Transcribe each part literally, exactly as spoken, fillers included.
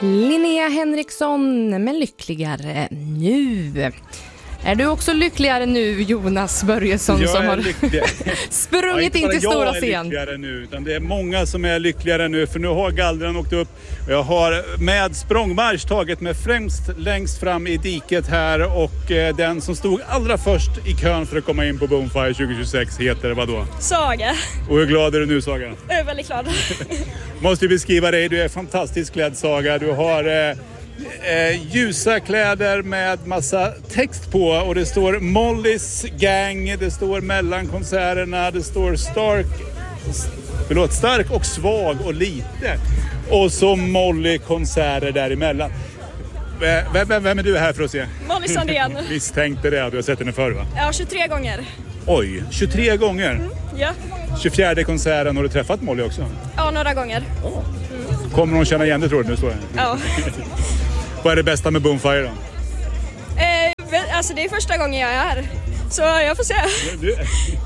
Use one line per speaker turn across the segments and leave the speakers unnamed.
Linnea Henriksson med Lyckligare nu. Är du också lyckligare nu, Jonas Börjesson,
jag
som har sprungit in till stora scen?
Jag är lyckligare nu, utan det är många som är lyckligare nu, för nu har gallran åkt upp. Jag har med språngmarsch tagit mig främst längst fram i diket här, och eh, den som stod allra först i kön för att komma in på Bonfire tjugo tjugosex heter vad då?
Saga.
Och hur glad är du nu, Saga?
Jag är väldigt glad.
Måste beskriva dig, du är fantastiskt klädd, Saga. Du har eh, eh, ljusa kläder med massa text på, och det står Mollys gang, det står mellan konserterna, det står stark, förlåt, stark och svag och lite, och så Molly konserter däremellan. Vem, vem, vem är du här för att se?
Molly Sandén.
Misstänkte det, du har sett henne förr, va?
Ja, tjugotre gånger.
Oj, tjugotre gånger?
Mm, ja.
tjugofjärde konserten, har du träffat Molly också?
Ja, några gånger.
Mm. Kommer hon känna igen det, tror du? Nu står jag.
Ja.
Vad är det bästa med Bonfire då?
Eh, alltså det är första gången jag är här, så jag får se.
Du,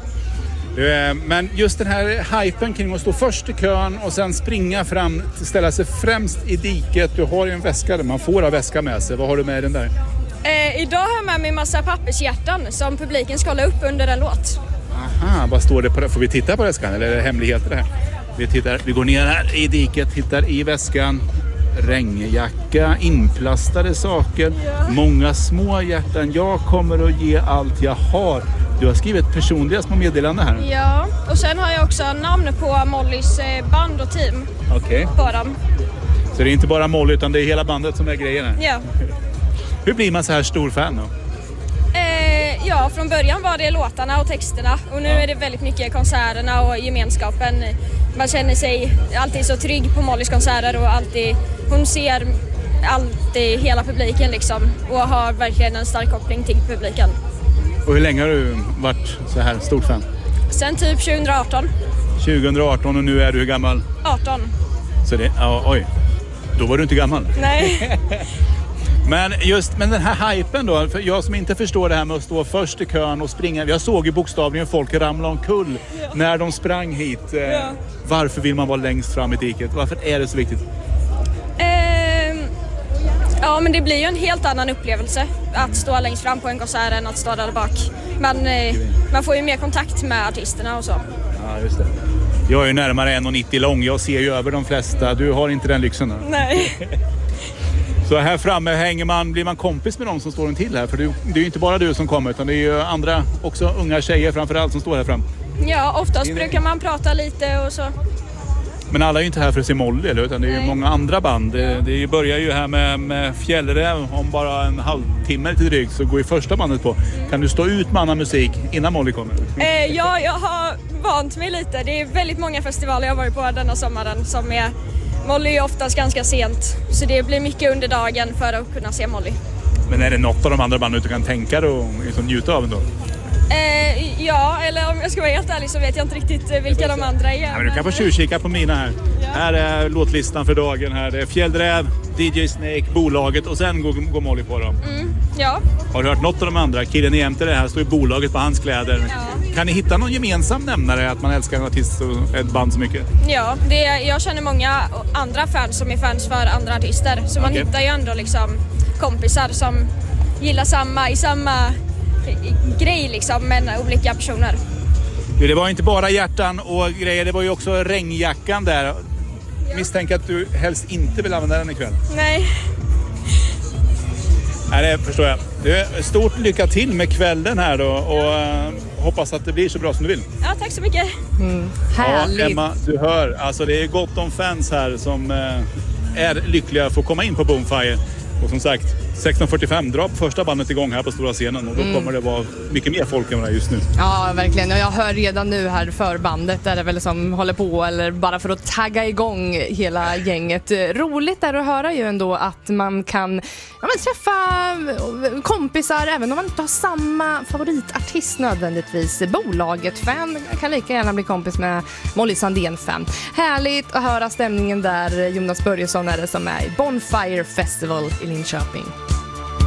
du, men just den här hypen kring att stå först i kön och sen springa fram, ställa sig främst i diket. Du har ju en väska där, man får ha väska med sig. Vad har du med i den där?
Eh, idag har jag med mig en massa pappershjärtan som publiken ska hålla upp under en låt.
Aha, vad står det på det? Får vi titta på väskan, eller är det hemligheter det här? Vi, tittar, vi går ner här i diket, tittar i väskan. Regnjacka, inplastade saker, ja. Många små hjärtan. Jag kommer att ge allt jag har. Du har skrivit personliga små meddelanden här.
Ja, och sen har jag också namn på Mollys band och team.
Okej.
Okay. På dem.
Så det är inte bara Molly, utan det är hela bandet som är grejen här?
Ja.
Hur blir man så här stor fan då?
Eh, ja, från början var det låtarna och texterna. Och nu ja. Är det väldigt mycket konserterna och gemenskapen. Man känner sig alltid så trygg på Mollys konserter, och alltid, hon ser alltid hela publiken liksom, och har verkligen en stark koppling till publiken.
Och hur länge har du varit så här stort fan?
Sen typ tjugo arton.
tjugo arton, och nu är du hur gammal?
arton.
Så det, ja, oj, då var du inte gammal.
Nej.
Men just men den här hypen då, för jag som inte förstår det här med att stå först i kön och springa. Jag såg ju bokstavligen folk ramla omkull ja. När de sprang hit. Ja. Varför vill man vara längst fram i diket? Varför är det så viktigt?
Eh, ja, men det blir ju en helt annan upplevelse att stå längst fram på en konsert än att stå där bak. Man, eh, man får ju mer kontakt med artisterna och så.
Ja, just det. Jag är ju närmare en komma nittio lång. Jag ser ju över de flesta. Du har inte den lyxen. Då.
Nej.
Så här framme hänger man, blir man kompis med dem som står runt till här? För det är ju inte bara du som kommer, utan det är ju andra, också unga tjejer framförallt, som står här fram.
Ja, oftast brukar man prata lite och så.
Men alla är ju inte här för att se Molly, eller? Utan det är ju Nej. många andra band. Det, det börjar ju här med, med Fjällräv om bara en halvtimme till drygt, så går ju första bandet på. Mm. Kan du stå ut med annan musik innan Molly kommer?
Eh, ja, jag har vant mig lite. Det är väldigt många festivaler jag har varit på denna sommaren som är... Molly är oftast ganska sent, så det blir mycket under dagen för att kunna se Molly.
Men är det något av de andra banden du kan tänka dig och liksom njuta av ändå?
Eh, ja, eller om jag ska vara helt ärlig så vet jag inte riktigt vilka de andra är.
Ja, men du kan få tjuvkika på mina här. Ja. Här är låtlistan för dagen. Här det är Fjällräv, D J Snake, Bolaget, och sen går, går Molly på dem.
Mm, ja.
Har du hört något av de andra? Killen jämte det här står i Bolaget på hans kläder. Ja. Kan ni hitta någon gemensam nämnare att man älskar en artist och ett band så mycket?
Ja, det är, jag känner många andra fans som är fans för andra artister. Så man okay. hittar ju ändå liksom kompisar som gillar samma i samma grej liksom, men olika personer.
Det var inte bara hjärtan och grejer, det var ju också regnjackan där. Ja. Misstänker att du helst inte vill använda den ikväll.
Nej.
Nej, det förstår jag. Det är stort lycka till med kvällen här då, och uh, hoppas att det blir så bra som du vill.
Ja, tack så mycket.
Mm, härligt.
Ja, Emma, du hör, alltså det är gott om fans här som uh, är lyckliga för att komma in på Bonfire. Och som sagt, sexton fyrtiofem drar på första bandet igång här på stora scenen, och då mm. kommer det vara mycket mer folk än vad det är just nu.
Ja, verkligen. Jag hör redan nu här för bandet där det väl som håller på, eller bara för att tagga igång hela gänget. Roligt är att höra ju ändå att man kan ja, men träffa kompisar även om man inte har samma favoritartist nödvändigtvis. Bolaget-fan kan lika gärna bli kompis med Molly Sandén-fan. Härligt att höra stämningen där. Jonas Börjesson är det som är i Bonfire Festival i Linköping.